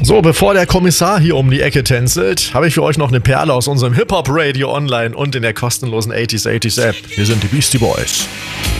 So, bevor der Kommissar hier um die Ecke tänzelt, habe ich für euch noch eine Perle aus unserem Hip-Hop-Radio online und in der kostenlosen 80s App. Wir sind die Beastie Boys.